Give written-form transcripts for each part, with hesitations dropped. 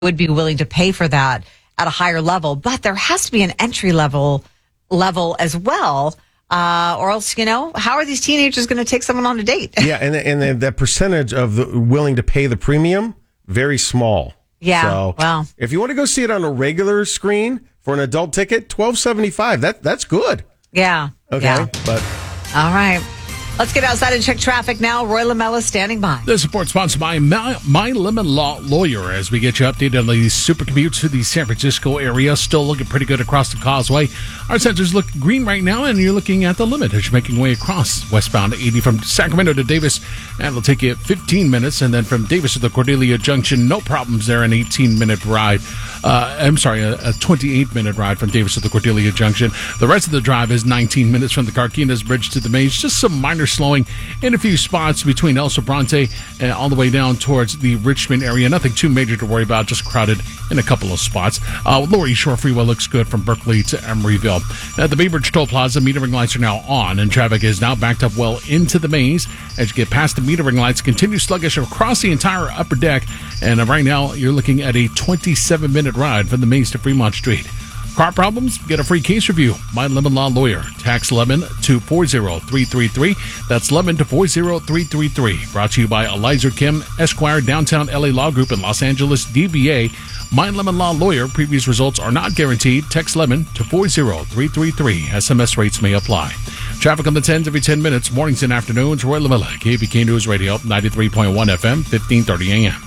would be willing to pay for that at a higher level, but there has to be an entry level as well. Or else, how are these teenagers going to take someone on a date? Yeah, and the percentage of the willing to pay the premium, very small. Yeah, so, well. If you want to go see it on a regular screen for an adult ticket, $12.75. That's good. Yeah. Okay, yeah. But all right. Let's get outside and check traffic now. Roy Lamella standing by. This report sponsored by My Lemon Law Lawyer as we get you updated on the super commute to the San Francisco area. Still looking pretty good across the causeway. Our sensors look green right now, and you're looking at the limit as you're making your way across westbound 80 from Sacramento to Davis. And it'll take you 15 minutes. And then from Davis to the Cordelia Junction, no problems there, an 18-minute ride. A 28-minute ride from Davis to the Cordelia Junction. The rest of the drive is 19 minutes from the Carquinez Bridge to the Maze. Just some minor slowing in a few spots between El Sobrante and all the way down towards the Richmond area. Nothing too major to worry about, just crowded in a couple of spots. Lower East Shore Freeway looks good from Berkeley to Emeryville. At the Bay Bridge Toll Plaza, metering lights are now on, and traffic is now backed up well into the Maze. As you get past the metering lights, continue sluggish across the entire upper deck, and right now you're looking at a 27-minute ride from the Maze to Fremont Street. Car problems? Get a free case review. My Lemon Law Lawyer. Tax Lemon to 40333. That's Lemon to 40333. Brought to you by Eliza Kim, Esquire, Downtown LA Law Group in Los Angeles, DBA. My Lemon Law Lawyer. Previous results are not guaranteed. Text Lemon to 40333. SMS rates may apply. Traffic on the 10s every 10 minutes. Mornings and afternoons. Roy Lamella, KVK News Radio, 93.1 FM, 1530 AM.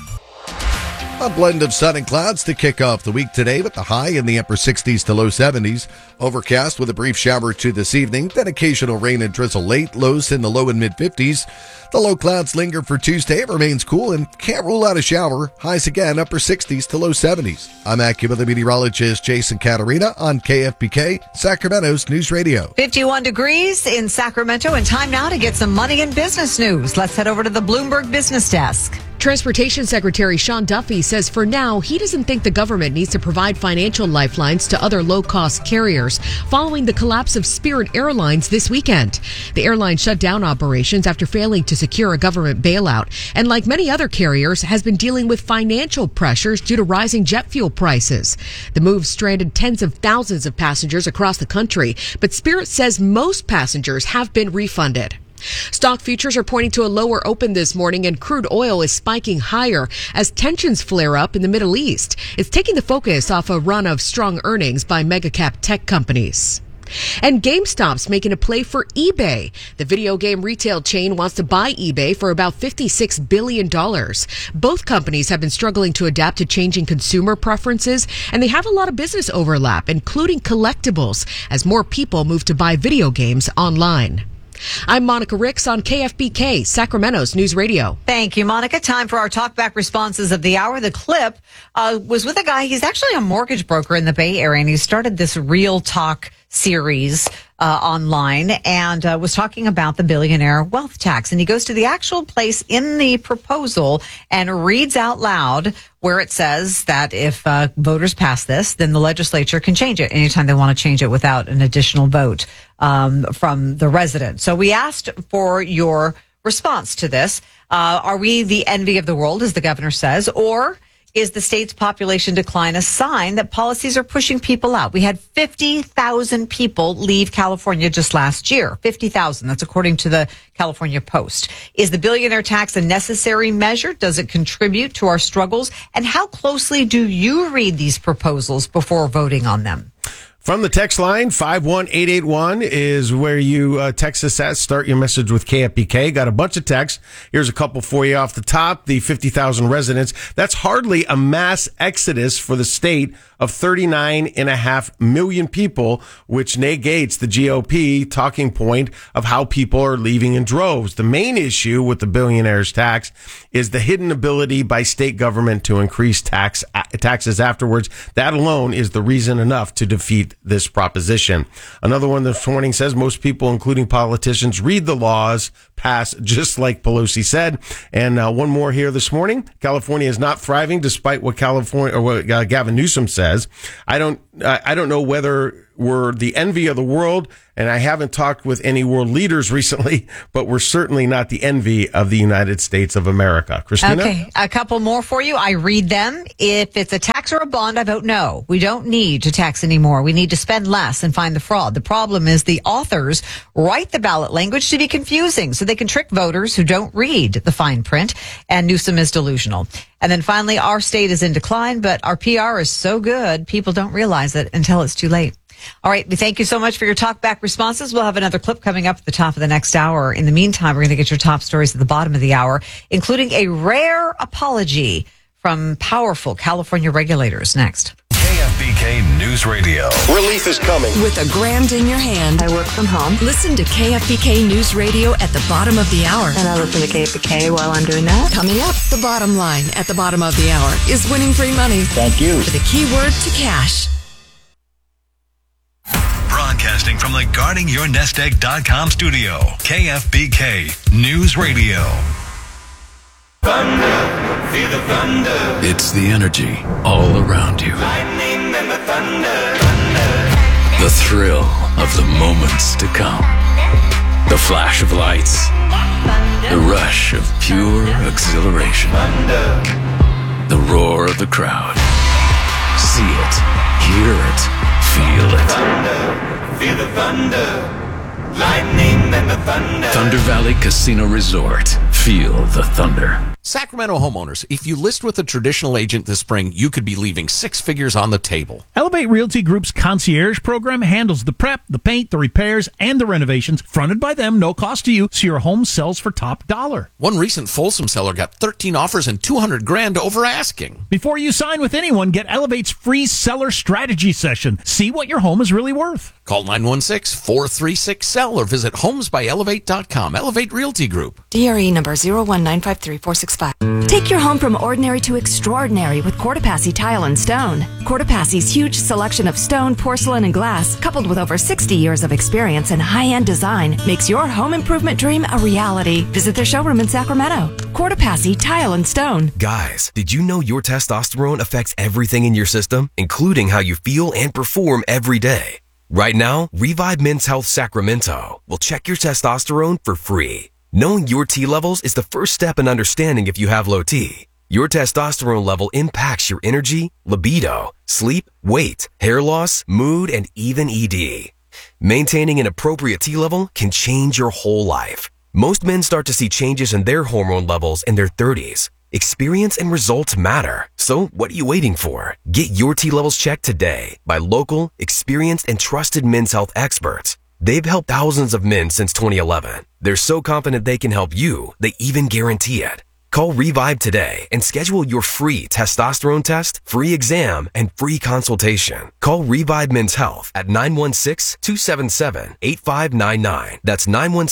A blend of sun and clouds to kick off the week today with the high in the upper 60s to low 70s. Overcast with a brief shower to this evening, then occasional rain and drizzle late, lows in the low and mid 50s. The low clouds linger for Tuesday. It remains cool and can't rule out a shower. Highs again, upper 60s to low 70s. I'm AccuWeather meteorologist Jason Caterina on KFBK, Sacramento's News Radio. 51 degrees in Sacramento, and time now to get some money and business news. Let's head over to the Bloomberg Business Desk. Transportation Secretary Sean Duffy says for now, he doesn't think the government needs to provide financial lifelines to other low-cost carriers following the collapse of Spirit Airlines this weekend. The airline shut down operations after failing to secure a government bailout, and like many other carriers, has been dealing with financial pressures due to rising jet fuel prices. The move stranded tens of thousands of passengers across the country, but Spirit says most passengers have been refunded. Stock futures are pointing to a lower open this morning, and crude oil is spiking higher as tensions flare up in the Middle East. It's taking the focus off a run of strong earnings by mega-cap tech companies. And GameStop's making a play for eBay. The video game retail chain wants to buy eBay for about $56 billion. Both companies have been struggling to adapt to changing consumer preferences, and they have a lot of business overlap, including collectibles, as more people move to buy video games online. I'm Monica Ricks on KFBK, Sacramento's News Radio. Thank you, Monica. Time for our talkback responses of the hour. The clip was with a guy. He's actually a mortgage broker in the Bay Area, and he started this Real Talk series online and was talking about the billionaire wealth tax. And he goes to the actual place in the proposal and reads out loud where it says that if voters pass this, then the legislature can change it anytime they want to change it without an additional vote from the resident. So we asked for your response to this. Are we the envy of the world, as the governor says, or is the state's population decline a sign that policies are pushing people out? We had 50,000 people leave California just last year. 50,000. That's according to the California Post. Is the billionaire tax a necessary measure? Does it contribute to our struggles? And how closely do you read these proposals before voting on them? From the text line, 51881 is where you text us at. Start your message with KFBK. Got a bunch of texts. Here's a couple for you off the top. The 50,000 residents. That's hardly a mass exodus for the state of 39.5 million people, which negates the GOP talking point of how people are leaving in droves. The main issue with the billionaire's tax is the hidden ability by state government to increase taxes afterwards. That alone is the reason enough to defeat this proposition. Another one this morning says most people, including politicians, read the laws, pass, just like Pelosi said. And one more here this morning. California is not thriving despite what Gavin Newsom says. I don't know whether we're the envy of the world, and I haven't talked with any world leaders recently, but we're certainly not the envy of the United States of America. Christina? Okay, a couple more for you. I read them. If it's a tax or a bond, I vote no. We don't need to tax anymore. We need to spend less and find the fraud. The problem is the authors write the ballot language to be confusing so they can trick voters who don't read the fine print, and Newsom is delusional. And then finally, our state is in decline, but our PR is so good, people don't realize it until it's too late. All right. We thank you so much for your talkback responses. We'll have another clip coming up at the top of the next hour. In the meantime, we're going to get your top stories at the bottom of the hour, including a rare apology from powerful California regulators next. KFBK News Radio. Relief is coming. With a grand in your hand. I work from home. Listen to KFBK News Radio at the bottom of the hour. And I listen to KFBK while I'm doing that. Coming up, the bottom line at the bottom of the hour is winning free money. Thank you. For the keyword to cash. Broadcasting from the GuardingYourNestEgg.com studio. KFBK News Radio. Thunder, feel the thunder. It's the energy all around you. Lightning and the thunder. The thrill of the moments to come. The flash of lights. The rush of pure exhilaration. The roar of the crowd. See it, hear it, feel it. Thunder, feel the thunder. Lightning and the thunder. Thunder Valley Casino Resort. Feel the thunder. Sacramento homeowners, if you list with a traditional agent this spring, you could be leaving six figures on the table. Elevate Realty Group's concierge program handles the prep, the paint, the repairs, and the renovations, fronted by them, no cost to you, so your home sells for top dollar. One recent Folsom seller got 13 offers and $200,000 over asking. Before you sign with anyone, get Elevate's free seller strategy session. See what your home is really worth. Call 916-436-SELL or visit homesbyelevate.com. Elevate Realty Group. DRE number 0195346. Take your home from ordinary to extraordinary with Courtepassie Tile and Stone. Courtepassie's huge selection of stone, porcelain, and glass, coupled with over 60 years of experience and high-end design, makes your home improvement dream a reality. Visit their showroom in Sacramento. Courtepassie Tile and Stone. Guys, did you know your testosterone affects everything in your system, including how you feel and perform every day? Right now, Revive Men's Health Sacramento will check your testosterone for free. Knowing your T levels is the first step in understanding if you have low T. Your testosterone level impacts your energy, libido, sleep, weight, hair loss, mood, and even ED. Maintaining an appropriate T level can change your whole life. Most men start to see changes in their hormone levels in their 30s. Experience and results matter. So what are you waiting for? Get your T levels checked today by local, experienced, and trusted men's health experts. They've helped thousands of men since 2011. They're so confident they can help you, they even guarantee it. Call Revive today and schedule your free testosterone test, free exam, and free consultation. Call Revive Men's Health at 916-277-8599. That's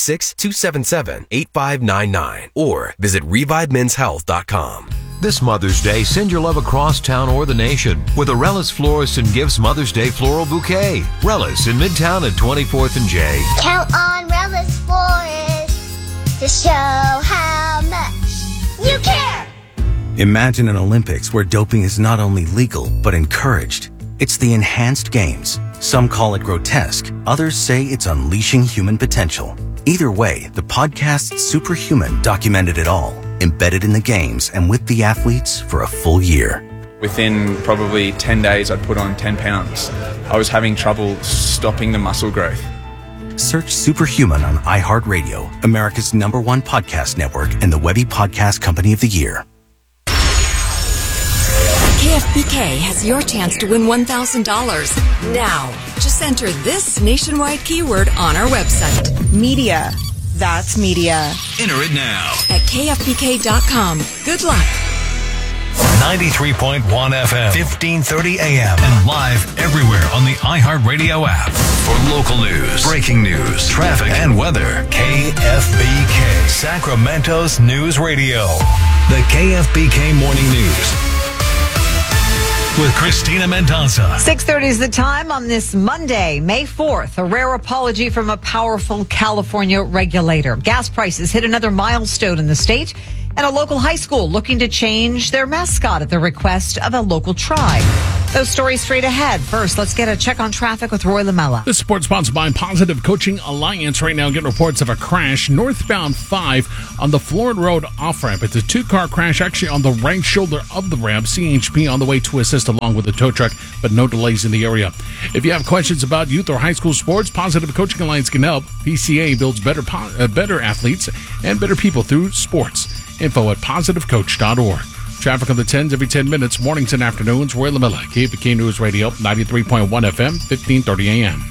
916-277-8599. Or visit ReviveMen'sHealth.com. This Mother's Day, send your love across town or the nation with a Relish Florist and Gifts Mother's Day Floral Bouquet. Relish in Midtown at 24th and J. Count on Relish Florist to show how much you care. Imagine an Olympics where doping is not only legal, but encouraged. It's the enhanced games. Some call it grotesque. Others say it's unleashing human potential. Either way, the podcast Superhuman documented it all, embedded in the games and with the athletes for a full year. Within probably 10 days, I'd put on 10 pounds. I was having trouble stopping the muscle growth. Search Superhuman on iHeartRadio, America's #1 podcast network and the Webby Podcast Company of the Year. KFBK has your chance to win $1,000. Now, just enter this nationwide keyword on our website. Media. That's media. Enter it now at KFBK.com. Good luck. 93.1 FM, 1530 AM, and live everywhere on the iHeartRadio app. For local news, breaking news, traffic, and weather, KFBK, Sacramento's News Radio. The KFBK Morning News with Christina Mendoza. 6:30 is the time on this Monday, May 4th. A rare apology from a powerful California regulator. Gas prices hit another milestone in the state, and a local high school looking to change their mascot at the request of a local tribe. Those stories straight ahead. First, let's get a check on traffic with Roy Lamella. This report sponsored by Positive Coaching Alliance. Right now, getting reports of a crash northbound 5 on the Florida Road off-ramp. It's a two-car crash actually on the right shoulder of the ramp. CHP on the way to assist along with the tow truck, but no delays in the area. If you have questions about youth or high school sports, Positive Coaching Alliance can help. PCA builds better athletes and better people through sports. Info at positivecoach.org. Traffic on the 10s every 10 minutes, mornings and afternoons. Roy Lamella, KFBK News Radio, 93.1 FM, 1530 AM.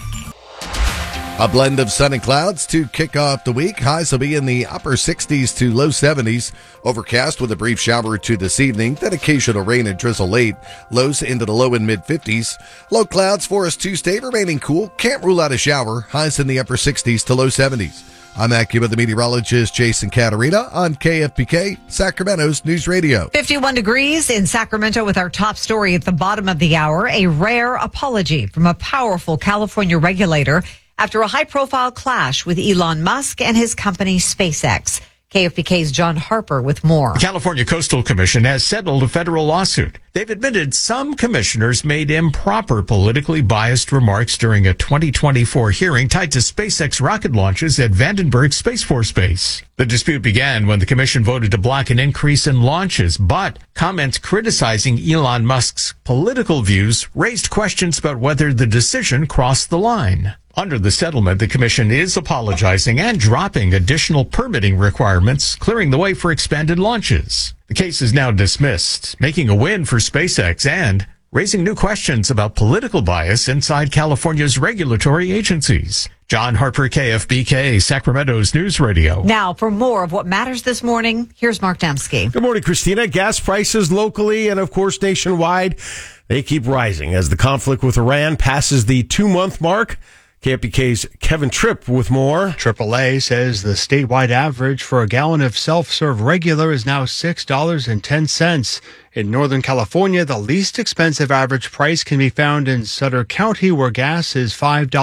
A blend of sun and clouds to kick off the week. Highs will be in the upper 60s to low 70s. Overcast with a brief shower or two this evening. Then occasional rain and drizzle late. Lows into the low and mid 50s. Low clouds for us Tuesday, remaining cool. Can't rule out a shower. Highs in the upper 60s to low 70s. I'm AccuWeather meteorologist Jason Caterina on KFBK, Sacramento's News Radio. 51 degrees in Sacramento with our top story at the bottom of the hour. A rare apology from a powerful California regulator after a high-profile clash with Elon Musk and his company SpaceX. KFBK's John Harper with more. The California Coastal Commission has settled a federal lawsuit. They've admitted some commissioners made improper politically biased remarks during a 2024 hearing tied to SpaceX rocket launches at Vandenberg Space Force Base. The dispute began when the commission voted to block an increase in launches, but comments criticizing Elon Musk's political views raised questions about whether the decision crossed the line. Under the settlement, the commission is apologizing and dropping additional permitting requirements, clearing the way for expanded launches. The case is now dismissed, making a win for SpaceX and raising new questions about political bias inside California's regulatory agencies. John Harper, KFBK, Sacramento's News Radio. Now, for more of what matters this morning, here's Mark Dembski. Good morning, Christina. Gas prices locally and, of course, nationwide, they keep rising as the conflict with Iran passes the 2-month mark. KFBK's Kevin Tripp with more. AAA says the statewide average for a gallon of self-serve regular is now $6.10. In Northern California, the least expensive average price can be found in Sutter County, where gas is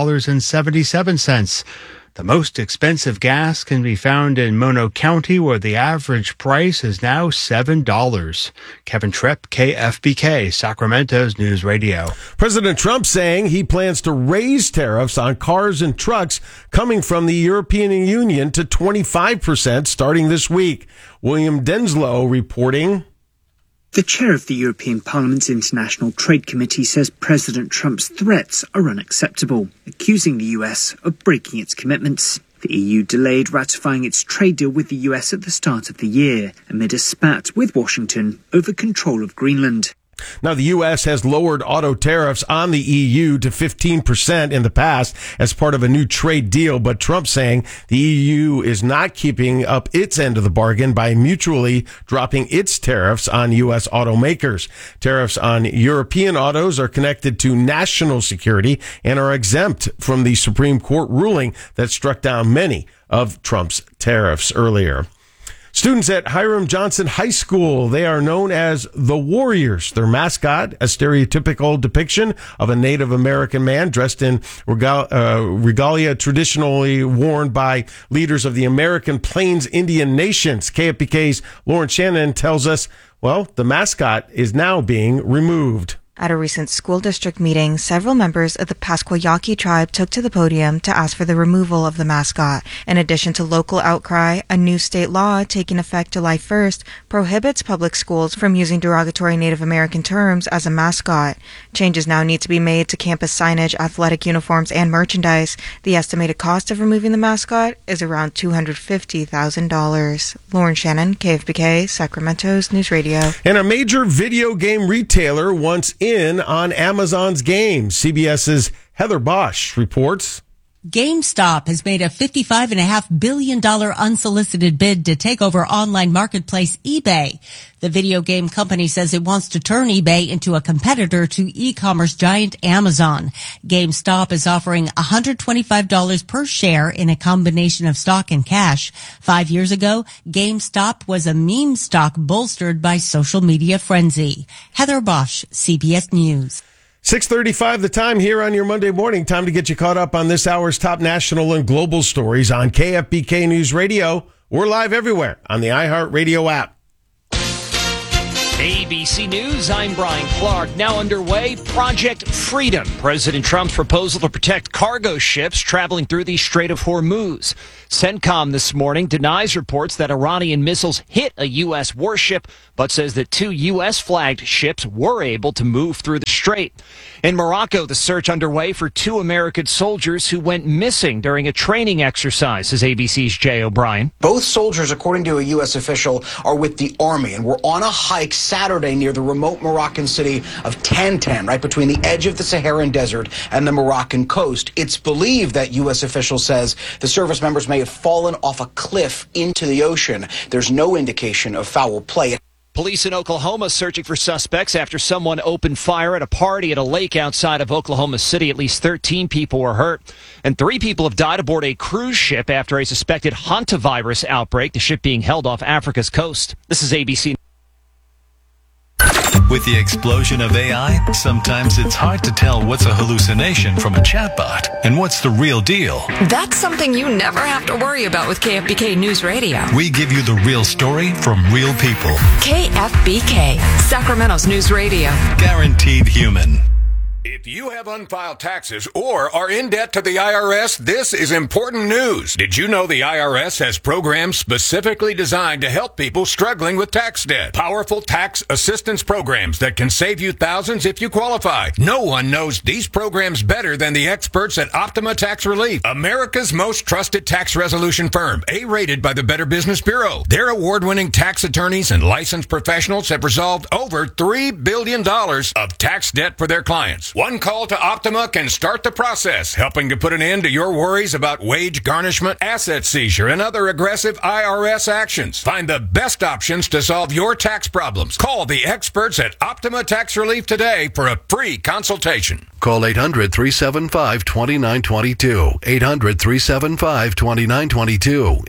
$5.77. The most expensive gas can be found in Mono County, where the average price is now $7. Kevin Tripp, KFBK, Sacramento's News Radio. President Trump saying he plans to raise tariffs on cars and trucks coming from the European Union to 25% starting this week. William Denslow reporting. The chair of the European Parliament's International Trade Committee says President Trump's threats are unacceptable, accusing the US of breaking its commitments. The EU delayed ratifying its trade deal with the US at the start of the year, amid a spat with Washington over control of Greenland. Now, the U.S. has lowered auto tariffs on the EU to 15% in the past as part of a new trade deal, but Trump saying the EU is not keeping up its end of the bargain by mutually dropping its tariffs on U.S. automakers. Tariffs on European autos are connected to national security and are exempt from the Supreme Court ruling that struck down many of Trump's tariffs earlier. Students at Hiram Johnson High School, they are known as the Warriors. Their mascot, a stereotypical depiction of a Native American man dressed in regalia traditionally worn by leaders of the American Plains Indian nations. KFBK's Lauren Shannon tells us, well, the mascot is now being removed. At a recent school district meeting, several members of the Pasquayaqui tribe took to the podium to ask for the removal of the mascot. In addition to local outcry, a new state law taking effect July 1st prohibits public schools from using derogatory Native American terms as a mascot. Changes now need to be made to campus signage, athletic uniforms, and merchandise. The estimated cost of removing the mascot is around $250,000. Lauren Shannon, KFBK, Sacramento's News Radio. And a major video game retailer wants in on Amazon's games. CBS's Heather Bosch reports. GameStop has made a $55.5 billion unsolicited bid to take over online marketplace eBay. The video game company says it wants to turn eBay into a competitor to e-commerce giant Amazon. GameStop is offering $125 per share in a combination of stock and cash. 5 years ago, GameStop was a meme stock bolstered by social media frenzy. Heather Bosch, CBS News. 6:35 the time here on your Monday morning. Time to get you caught up on this hour's top national and global stories on KFBK News Radio. We're live everywhere on the iHeartRadio app. ABC News, I'm Brian Clark. Now underway, Project Freedom, President Trump's proposal to protect cargo ships traveling through the Strait of Hormuz. CENTCOM this morning denies reports that Iranian missiles hit a U.S. warship, but says that 2 U.S.-flagged ships were able to move through the strait. In Morocco, the search underway for 2 American soldiers who went missing during a training exercise, says ABC's Jay O'Brien. Both soldiers, according to a U.S. official, are with the Army and were on a hike Saturday near the remote Moroccan city of Tantan, right between the edge of the Saharan desert and the Moroccan coast. It's believed that U.S. official says the service members may have fallen off a cliff into the ocean. There's no indication of foul play. Police in Oklahoma searching for suspects after someone opened fire at a party at a lake outside of Oklahoma City. At least 13 people were hurt, and 3 people have died aboard a cruise ship after a suspected hantavirus outbreak, the ship being held off Africa's coast. This is ABC. With the explosion of AI, sometimes it's hard to tell what's a hallucination from a chatbot and what's the real deal. That's something you never have to worry about with KFBK News Radio. We give you the real story from real people. KFBK, Sacramento's News Radio. Guaranteed human. If you have unfiled taxes or are in debt to the IRS, this is important news. Did you know the IRS has programs specifically designed to help people struggling with tax debt? Powerful tax assistance programs that can save you thousands if you qualify. No one knows these programs better than the experts at Optima Tax Relief, America's most trusted tax resolution firm, A-rated by the Better Business Bureau. Their award-winning tax attorneys and licensed professionals have resolved over $3 billion of tax debt for their clients. One call to Optima can start the process, helping to put an end to your worries about wage garnishment, asset seizure, and other aggressive IRS actions. Find the best options to solve your tax problems. Call the experts at Optima Tax Relief today for a free consultation. Call 800-375-2922. 800-375-2922.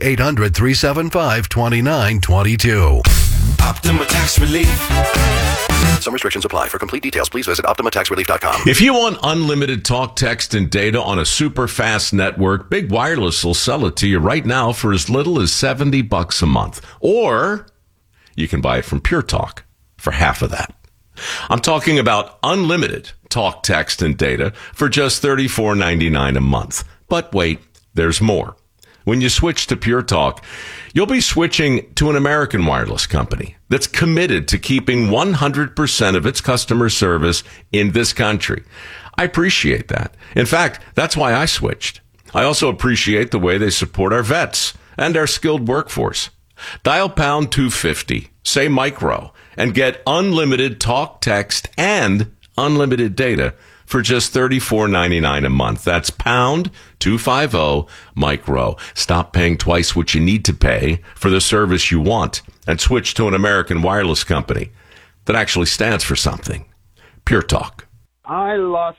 800-375-2922. Optima Tax Relief. Some restrictions apply. For complete details, please visit OptimaTaxRelief.com. If you want unlimited talk, text, and data on a super fast network, Big Wireless will sell it to you right now for as little as $70 a month. Or you can buy it from Pure Talk for half of that. I'm talking about unlimited talk, text, and data for just $34.99 a month. But wait, there's more. When you switch to Pure Talk, you'll be switching to an American wireless company that's committed to keeping 100% of its customer service in this country. I appreciate that. In fact, that's why I switched. I also appreciate the way they support our vets and our skilled workforce. Dial pound 250, say micro, and get unlimited talk, text, and unlimited data for just $34.99 a month. That's pound 250 micro. Stop paying twice what you need to pay for the service you want and switch to an American wireless company that actually stands for something. Pure Talk. I lost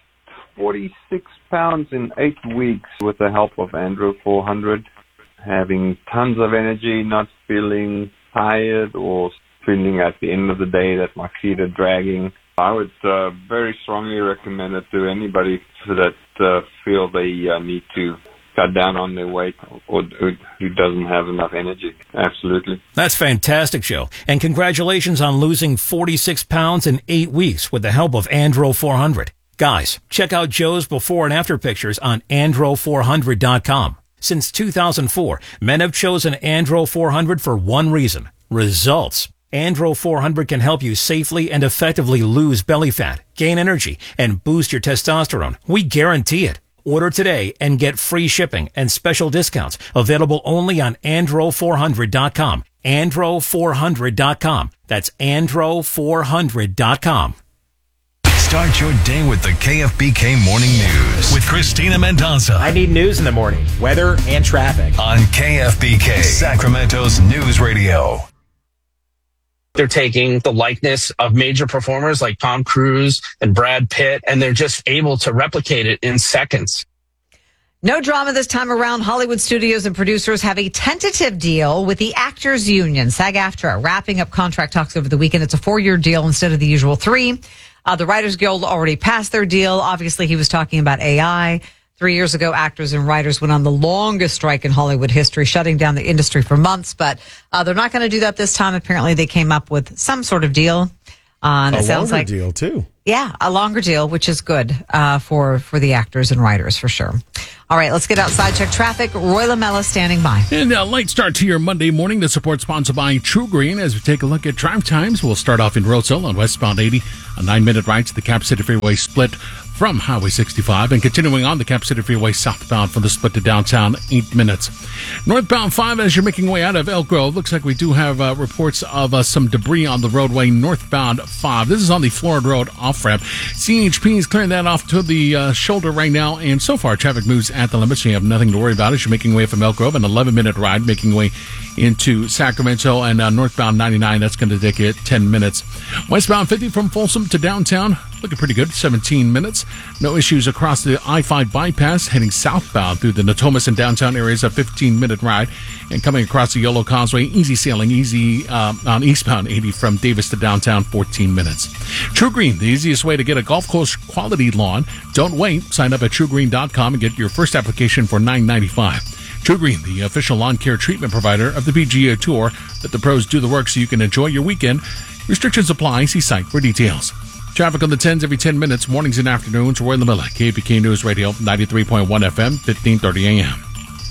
46 pounds in 8 weeks with the help of Andro 400, having tons of energy, not feeling tired or feeling at the end of the day that my feet are dragging. I would very strongly recommend it to anybody that feel they need to cut down on their weight or who doesn't have enough energy. Absolutely. That's fantastic, Joe. And congratulations on losing 46 pounds in 8 weeks with the help of Andro 400. Guys, check out Joe's before and after pictures on Andro400.com. Since 2004, men have chosen Andro 400 for one reason: results. Andro 400 can help you safely and effectively lose belly fat, gain energy, and boost your testosterone. We guarantee it. Order today and get free shipping and special discounts available only on Andro400.com. Andro400.com. That's Andro400.com. Start your day with the KFBK Morning News with Christina Mendoza. I need news in the morning, weather and traffic. On KFBK, Sacramento's News Radio. They're taking the likeness of major performers like Tom Cruise and Brad Pitt, and they're just able to replicate it in seconds. No drama this time around. Hollywood studios and producers have a tentative deal with the Actors Union, SAG-AFTRA, wrapping up contract talks over the weekend. It's a 4-year deal instead of the usual 3. The Writers Guild already passed their deal. Obviously, he was talking about AI. 3 years ago, actors and writers went on the longest strike in Hollywood history, shutting down the industry for months. But they're not going to do that this time. Apparently, they came up with some sort of deal. And A it sounds longer like deal, too. Yeah, a longer deal, which is good for the actors and writers for sure. All right, let's get outside, check traffic. Roy Lamella standing by. And a late start to your Monday morning. The support sponsored by True Green. As we take a look at drive times, we'll start off in Roseville on westbound 80, a 9-minute ride to the Cap City Freeway split from Highway 65, and continuing on the Cap City Freeway southbound from the split to downtown, 8 minutes. Northbound 5, as you're making your way out of Elk Grove, looks like we do have reports of some debris on the roadway northbound 5. This is on the Florida Road off-ramp. CHP is clearing that off to the shoulder right now, and so far traffic moves at the limit, so you have nothing to worry about as you're making your way from Elk Grove. An 11-minute ride making your way into Sacramento, and northbound 99, that's going to take you 10 minutes. Westbound 50 from Folsom to downtown, looking pretty good, 17 minutes. No issues across the I-5 bypass, heading southbound through the Natomas and downtown areas, a 15-minute ride. And coming across the Yolo Causeway, easy sailing, easy on eastbound 80 from Davis to downtown, 14 minutes. True Green, the easiest way to get a golf course quality lawn. Don't wait. Sign up at truegreen.com and get your first application for $9.95. True Green, the official lawn care treatment provider of the PGA Tour. Let the pros do the work so you can enjoy your weekend. Restrictions apply. See site for details. Traffic on the 10s every 10 minutes, mornings and afternoons. Roy Lamella, KPK News Radio, 93.1 FM, 1530 AM.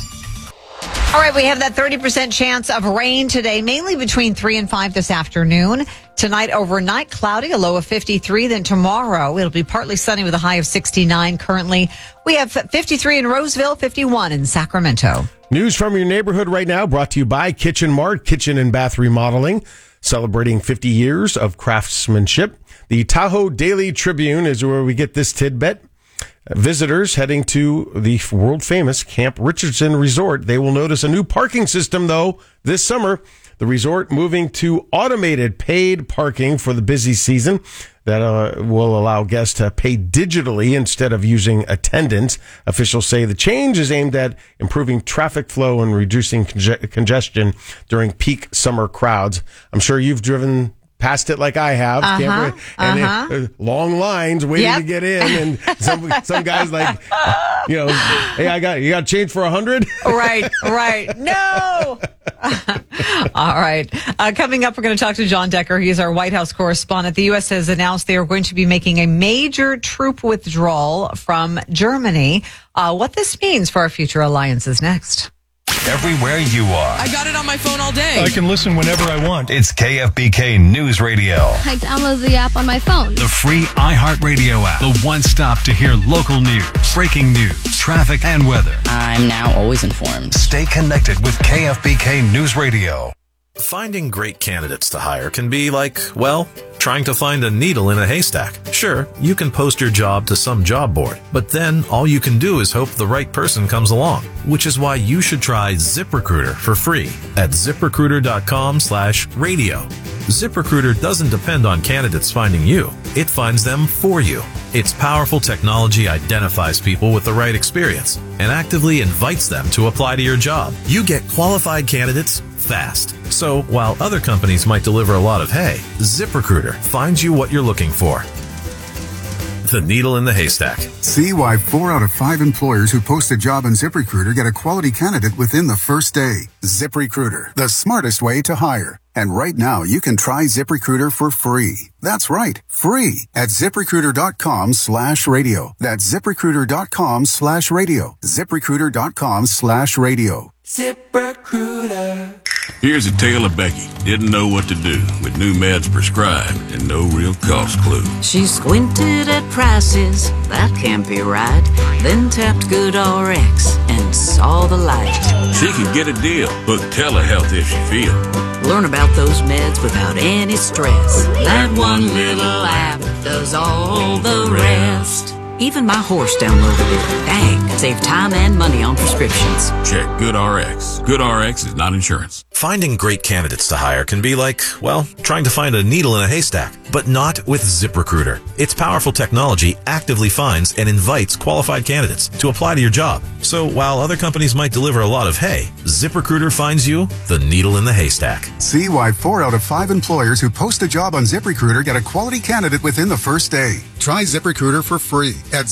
All right, we have that 30% chance of rain today, mainly between 3 and 5 this afternoon. Tonight, overnight, cloudy, a low of 53. Then tomorrow, it'll be partly sunny with a high of 69. Currently, we have 53 in Roseville, 51 in Sacramento. News from your neighborhood right now, brought to you by Kitchen Mart, kitchen and bath remodeling, celebrating 50 years of craftsmanship. The Tahoe Daily Tribune is where we get this tidbit. Visitors heading to the world-famous Camp Richardson Resort, they will notice a new parking system, though, this summer. The resort moving to automated paid parking for the busy season that will allow guests to pay digitally instead of using attendants. Officials say the change is aimed at improving traffic flow and reducing congestion during peak summer crowds. I'm sure you've driven past it like I have, and long lines waiting to get in, and some guys like, hey, you got change for 100? Right. No. All right. Coming up, we're going to talk to John Decker. He is our White House correspondent. The U.S. has announced they are going to be making a major troop withdrawal from Germany. What this means for our future alliances next. Everywhere you are. I got it on my phone all day. I can listen whenever I want. It's KFBK News Radio. I download the app on my phone. The free iHeartRadio app. The one stop to hear local news, breaking news, traffic, and weather. I'm now always informed. Stay connected with KFBK News Radio. Finding great candidates to hire can be like, well, trying to find a needle in a haystack. Sure, you can post your job to some job board, but then all you can do is hope the right person comes along, which is why you should try ZipRecruiter for free at ZipRecruiter.com/radio. ZipRecruiter doesn't depend on candidates finding you. It finds them for you. Its powerful technology identifies people with the right experience and actively invites them to apply to your job. You get qualified candidates fast. So while other companies might deliver a lot of hay, ZipRecruiter finds you what you're looking for. The needle in the haystack. See why 4 out of 5 employers who post a job on ZipRecruiter get a quality candidate within the first day. ZipRecruiter, the smartest way to hire. And right now, you can try ZipRecruiter for free. That's right, free at ZipRecruiter.com/radio. That's ZipRecruiter.com/radio. ZipRecruiter.com/radio. ZipRecruiter. Here's a tale of Becky. Didn't know what to do with new meds prescribed and no real cost clue. She squinted at prices, that can't be right. Then tapped GoodRx and saw the light. She could get a deal. Book telehealth if she feel. Learn about those meds without any stress. That one little app does all the rest. Even my horse downloaded it. Dang, save time and money on prescriptions. Check GoodRx. GoodRx is not insurance. Finding great candidates to hire can be like, well, trying to find a needle in a haystack, but not with ZipRecruiter. Its powerful technology actively finds and invites qualified candidates to apply to your job. So while other companies might deliver a lot of hay, ZipRecruiter finds you the needle in the haystack. See why 4 out of 5 employers who post a job on ZipRecruiter get a quality candidate within the first day. Try ZipRecruiter for free at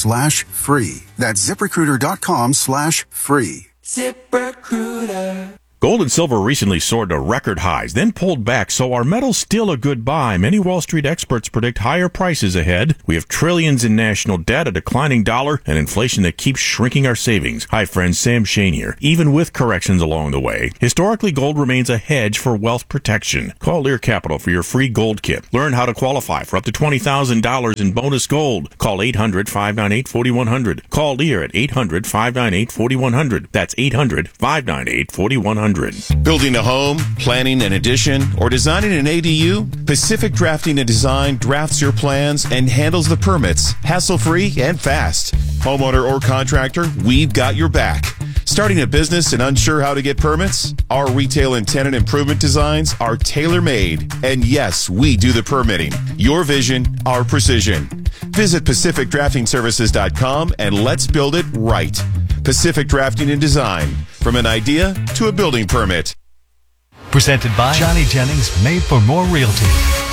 ZipRecruiter.com/free. That's ZipRecruiter.com/free. ZipRecruiter. Gold and silver recently soared to record highs, then pulled back, so are metals still a good buy? Many Wall Street experts predict higher prices ahead. We have trillions in national debt, a declining dollar, and inflation that keeps shrinking our savings. Hi friends, Sam Shane here. Even with corrections along the way, historically gold remains a hedge for wealth protection. Call Lear Capital for your free gold kit. Learn how to qualify for up to $20,000 in bonus gold. Call 800-598-4100. Call Lear at 800-598-4100. That's 800-598-4100. Building a home, planning an addition, or designing an ADU? Pacific Drafting and Design drafts your plans and handles the permits, hassle-free and fast. Homeowner or contractor, we've got your back. Starting a business and unsure how to get permits? Our retail and tenant improvement designs are tailor-made. And yes, we do the permitting. Your vision, our precision. Visit PacificDraftingServices.com and let's build it right. Pacific Drafting and Design. From an idea to a building permit. Presented by Johnny Jennings, Made for More Realty.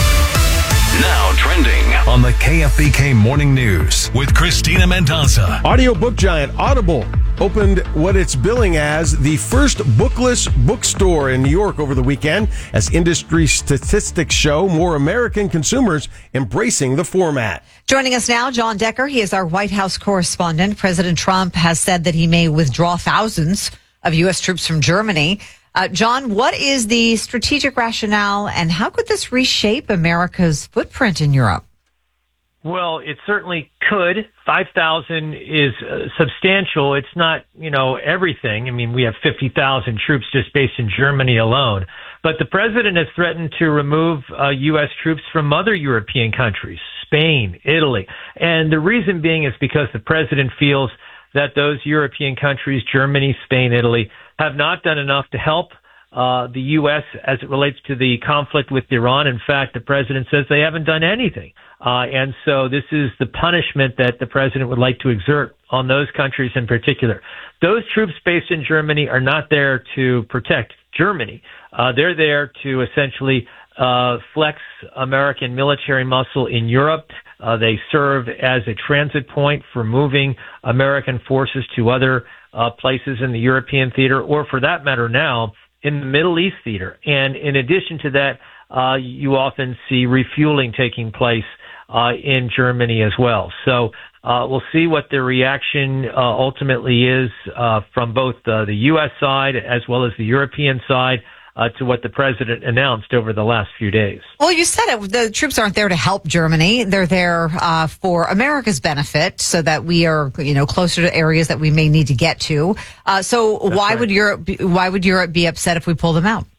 Now trending on the KFBK Morning News with Christina Mendoza. Audiobook giant Audible opened what it's billing as the first bookless bookstore in New York over the weekend, as industry statistics show more American consumers embracing the format. Joining us now, John Decker. He is our White House correspondent. President Trump has said that he may withdraw thousands of U.S. troops from Germany. John, what is the strategic rationale, and how could this reshape America's footprint in Europe? Well, it certainly could. 5,000 is substantial. It's not, everything. I mean, we have 50,000 troops just based in Germany alone. But the president has threatened to remove U.S. troops from other European countries, Spain, Italy. And the reason being is because the president feels that those European countries, Germany, Spain, Italy, have not done enough to help the U.S. as it relates to the conflict with Iran. In fact, the president says they haven't done anything. And so this is the punishment that the president would like to exert on those countries in particular. Those troops based in Germany are not there to protect Germany. They're there to essentially flex American military muscle in Europe. They serve as a transit point for moving American forces to other places in the European theater, or for that matter now, in the Middle East theater. And in addition to that, you often see refueling taking place in Germany as well. So we'll see what the reaction ultimately is from both the U.S. side as well as the European side to what the president announced over the last few days. Well, you said it. The troops aren't there to help Germany. They're there for America's benefit, so that we are, closer to areas that we may need to get to. So why would Europe be upset if we pull them out?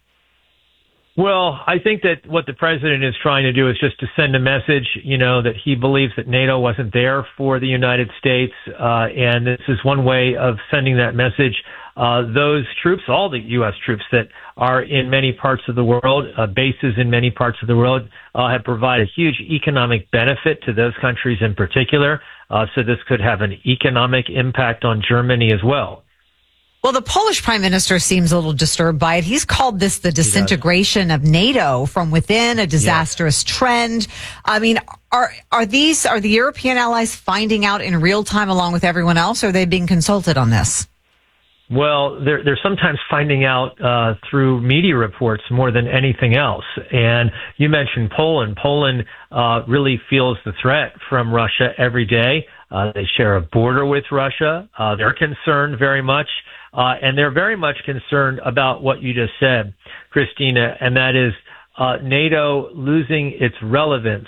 Well, I think that what the president is trying to do is just to send a message, that he believes that NATO wasn't there for the United States. And this is one way of sending that message. Those troops, all the U.S. troops that are in many parts of the world, bases in many parts of the world, have provided huge economic benefit to those countries in particular. So this could have an economic impact on Germany as well. Well, the Polish prime minister seems a little disturbed by it. He's called this the disintegration of NATO from within, a disastrous trend. I mean, are the European allies finding out in real time along with everyone else, or are they being consulted on this? Well, they're sometimes finding out through media reports more than anything else. And you mentioned Poland. Poland really feels the threat from Russia every day. They share a border with Russia. They're concerned very much. And they're very much concerned about what you just said, Christina, and that is NATO losing its relevance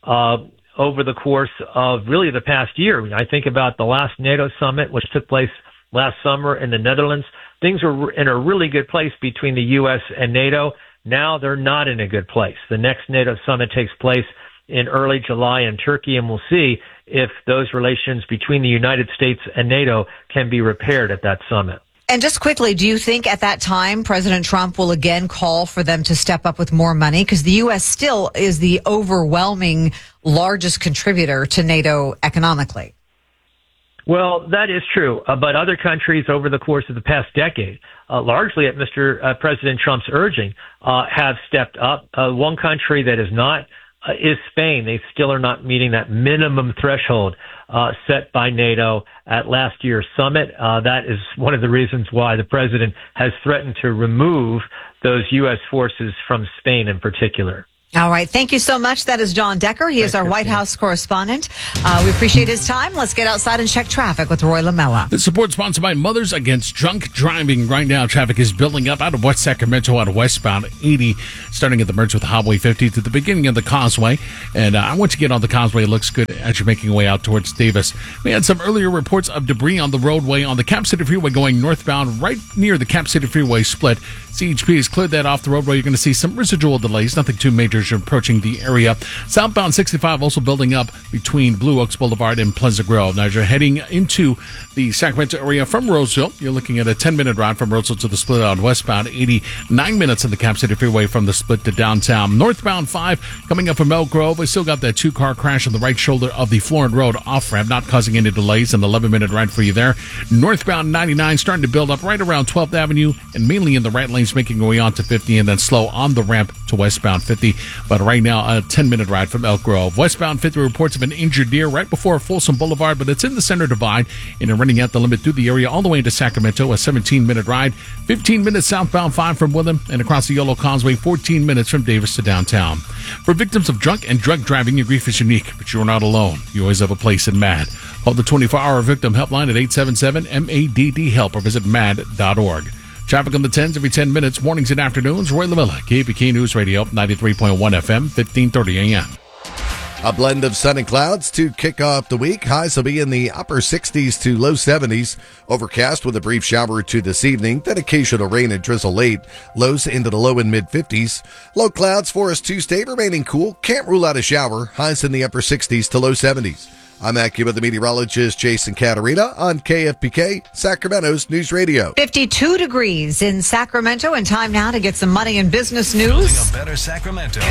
over the course of really the past year. I think about the last NATO summit, which took place last summer in the Netherlands. Things were in a really good place between the U.S. and NATO. Now they're not in a good place. The next NATO summit takes place in early July in Turkey, and we'll see if those relations between the United States and NATO can be repaired at that summit. And just quickly, do you think at that time President Trump will again call for them to step up with more money? Because the U.S. still is the overwhelming largest contributor to NATO economically. Well, that is true. But other countries over the course of the past decade, largely at President Trump's urging, have stepped up. One country that is not is Spain. They still are not meeting that minimum threshold set by NATO at last year's summit. That is one of the reasons why the president has threatened to remove those U.S. forces from Spain in particular. All right. Thank you so much. That is John Decker. He is our White House correspondent. We appreciate his time. Let's get outside and check traffic with Roy Lamella. The support sponsored by Mothers Against Drunk Driving. Right now, traffic is building up out of West Sacramento out of westbound 80, starting at the merge with Highway 50 to the beginning of the Causeway. And once you get on the Causeway, it looks good as you're making your way out towards Davis. We had some earlier reports of debris on the roadway on the Cap City Freeway going northbound right near the Cap City Freeway split. CHP has cleared that off the roadway. You're going to see some residual delays, nothing too major as you're approaching the area. Southbound 65 also building up between Blue Oaks Boulevard and Pleasant Grove. Now, as you're heading into the Sacramento area from Roseville, you're looking at a 10-minute ride from Roseville to the split on westbound, 89 minutes in the Cap City Freeway from the split to downtown. Northbound 5 coming up from Elk Grove. We still got that two-car crash on the right shoulder of the Florent Road off-ramp, not causing any delays. An 11-minute ride for you there. Northbound 99 starting to build up right around 12th Avenue and mainly in the right lanes, making your way on to 50 and then slow on the ramp to westbound 50. But right now, a 10-minute ride from Elk Grove. Westbound 50 reports of an injured deer right before Folsom Boulevard, but it's in the center divide and running at the limit through the area all the way into Sacramento. A 17-minute ride, 15 minutes southbound 5 from Woodland and across the Yellow Causeway, 14 minutes from Davis to downtown. For victims of drunk and drug driving, your grief is unique, but you're not alone. You always have a place in MADD. Call the 24-hour victim helpline at 877-MADD-HELP or visit MADD.org. Traffic on the 10s every 10 minutes, mornings and afternoons. Roy Lamella, KPK News Radio, 93.1 FM, 1530 AM. A blend of sun and clouds to kick off the week. Highs will be in the upper 60s to low 70s. Overcast with a brief shower or two this evening, then occasional rain and drizzle late. Lows into the low and mid 50s. Low clouds for us Tuesday, remaining cool. Can't rule out a shower. Highs in the upper 60s to low 70s. I'm AccuWeather the meteorologist Jason Caterina on KFPK, Sacramento's News Radio. 52 degrees in Sacramento, and time now to get some money and business news. Building a better Sacramento.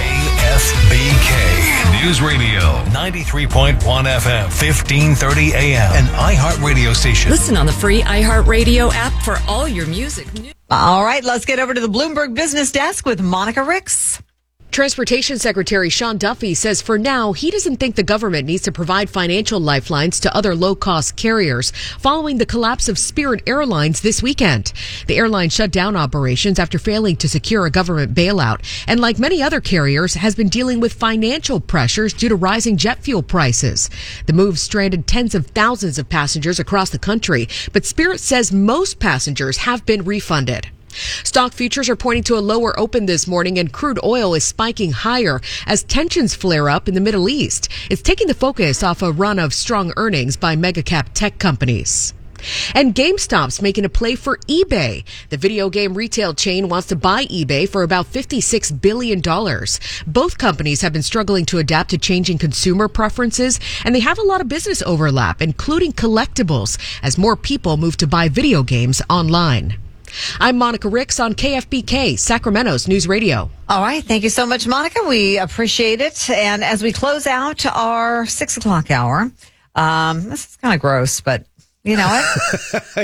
KFBK News Radio, 93.1 FM, 1530 AM, an iHeartRadio station. Listen on the free iHeartRadio app for all your music news. All right, let's get over to the Bloomberg Business Desk with Monica Ricks. Transportation Secretary Sean Duffy says for now, he doesn't think the government needs to provide financial lifelines to other low-cost carriers following the collapse of Spirit Airlines this weekend. The airline shut down operations after failing to secure a government bailout, and like many other carriers, has been dealing with financial pressures due to rising jet fuel prices. The move stranded tens of thousands of passengers across the country, but Spirit says most passengers have been refunded. Stock futures are pointing to a lower open this morning, and crude oil is spiking higher as tensions flare up in the Middle East. It's taking the focus off a run of strong earnings by mega-cap tech companies. And GameStop's making a play for eBay. The video game retail chain wants to buy eBay for about $56 billion. Both companies have been struggling to adapt to changing consumer preferences, and they have a lot of business overlap, including collectibles, as more people move to buy video games online. I'm Monica Ricks on KFBK, Sacramento's News Radio. All right. Thank you so much, Monica. We appreciate it. And as we close out our 6 o'clock hour, this is kind of gross, but you know what?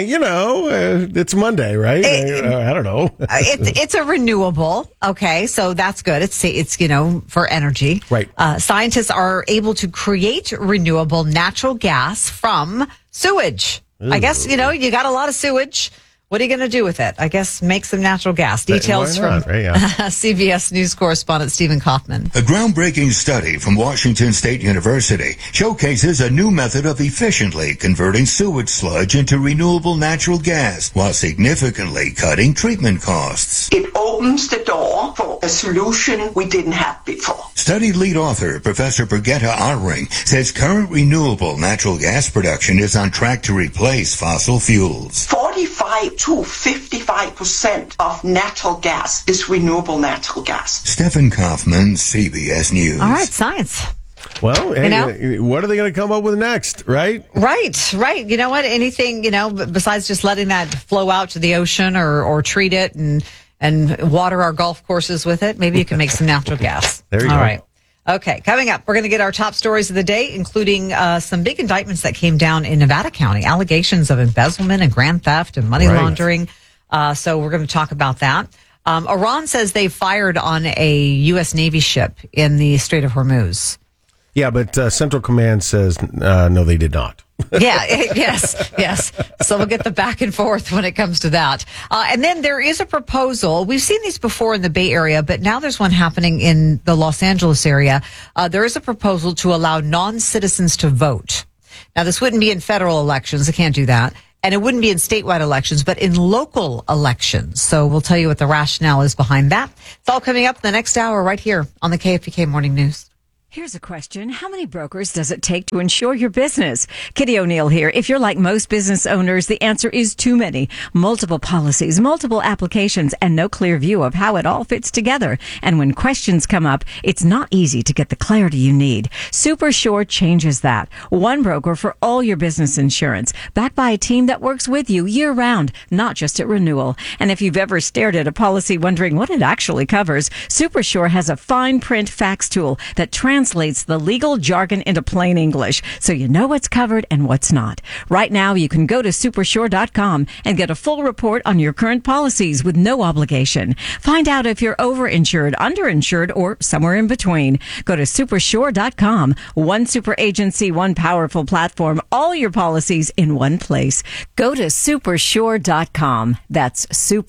It's Monday, right? I don't know. It's a renewable. Okay. So that's good. It's for energy. Right. Scientists are able to create renewable natural gas from sewage. Ooh. I guess, you got a lot of sewage. What are you going to do with it? I guess make some natural gas. Details from CBS News correspondent Stephen Kaufman. A groundbreaking study from Washington State University showcases a new method of efficiently converting sewage sludge into renewable natural gas while significantly cutting treatment costs. It opens the door for a solution we didn't have before. Study lead author Professor Brigitte Arring says current renewable natural gas production is on track to replace fossil fuels. 45 to 55% of natural gas is renewable natural gas. Stephen Kaufman, CBS News. All right, science. Well, hey, what are they going to come up with next, right? Right. You know what? Anything, besides just letting that flow out to the ocean or treat it and water our golf courses with it, maybe you can make some natural gas. There you go. All right. Okay, coming up, we're going to get our top stories of the day, including some big indictments that came down in Nevada County, allegations of embezzlement and grand theft and money laundering. So we're going to talk about that. Iran says they fired on a U.S. Navy ship in the Strait of Hormuz. Yeah, but Central Command says, no, they did not. Yes. So we'll get the back and forth when it comes to that. And then there is a proposal. We've seen these before in the Bay Area, but now there's one happening in the Los Angeles area. There is a proposal to allow non-citizens to vote. Now, this wouldn't be in federal elections. They can't do that. And it wouldn't be in statewide elections, but in local elections. So we'll tell you what the rationale is behind that. It's all coming up in the next hour right here on the KFBK Morning News. Here's a question. How many brokers does it take to insure your business? Kitty O'Neill here. If you're like most business owners, the answer is too many. Multiple policies, multiple applications, and no clear view of how it all fits together. And when questions come up, it's not easy to get the clarity you need. SuperSure changes that. One broker for all your business insurance, backed by a team that works with you year-round, not just at renewal. And if you've ever stared at a policy wondering what it actually covers, SuperSure has a fine print fax tool that translates the legal jargon into plain English, so you know what's covered and what's not. Right now, you can go to supersure.com and get a full report on your current policies with no obligation. Find out if you're overinsured, underinsured, or somewhere in between. Go to supersure.com. One super agency, one powerful platform, all your policies in one place. Go to supersure.com. That's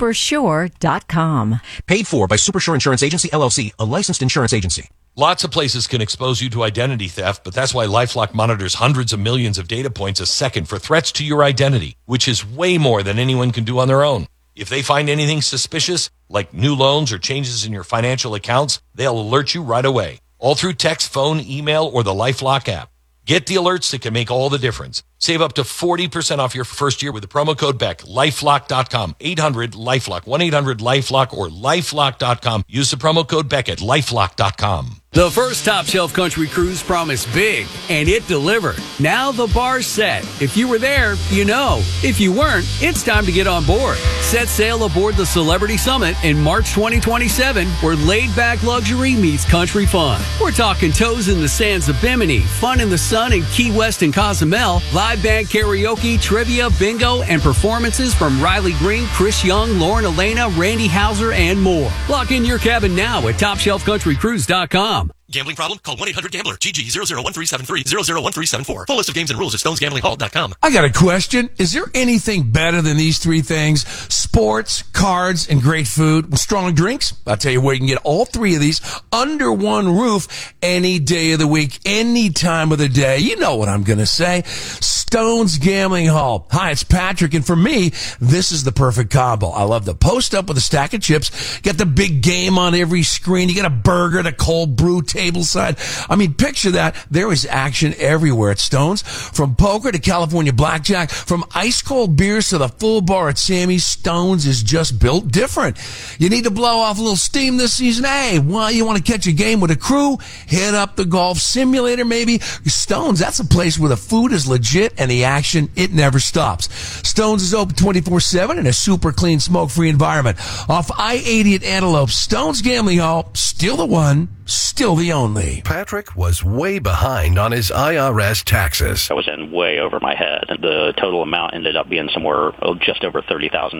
supersure.com. Paid for by Supersure Insurance Agency, LLC, a licensed insurance agency. Lots of places can expose you to identity theft, but that's why LifeLock monitors hundreds of millions of data points a second for threats to your identity, which is way more than anyone can do on their own. If they find anything suspicious, like new loans or changes in your financial accounts, they'll alert you right away, all through text, phone, email, or the LifeLock app. Get the alerts that can make all the difference. Save up to 40% off your first year with the promo code BECK. LifeLock.com. 800-LifeLock. 1-800-LifeLock or LifeLock.com. Use the promo code BECK at LifeLock.com. The first Top Shelf Country Cruise promised big, and it delivered. Now the bar's set. If you were there, you know. If you weren't, it's time to get on board. Set sail aboard the Celebrity Summit in March 2027, where laid-back luxury meets country fun. We're talking toes in the sands of Bimini, fun in the sun in Key West and Cozumel, live band karaoke, trivia, bingo, and performances from Riley Green, Chris Young, Lauren Elena, Randy Hauser, and more. Lock in your cabin now at TopShelfCountryCruise.com. Gambling problem? Call 1-800-GAMBLER. GG 001373 001374. Full list of games and rules at StonesGamblingHall.com. I got a question. Is there anything better than these three things? Sports, cards, and great food. Strong drinks? I'll tell you where you can get all three of these under one roof any day of the week, any time of the day. You know what I'm going to say. Stones Gambling Hall. Hi, it's Patrick, and for me, this is the perfect combo. I love to post up with a stack of chips, get the big game on every screen, you get a burger, the cold brew tableside. I mean, picture that. There is action everywhere at Stones. From poker to California blackjack, from ice cold beers to the full bar at Sammy's, Stones is just built different. You need to blow off a little steam this season? Hey, well, you want to catch a game with a crew? Hit up the golf simulator maybe. Stones, that's a place where the food is legit and the action, it never stops. Stones is open 24/7 in a super clean, smoke-free environment. Off I-80 at Antelope, Stones Gambling Hall, still the one, still the only. Patrick was way behind on his IRS taxes. I was in way over my head. The total amount ended up being somewhere just over $30,000.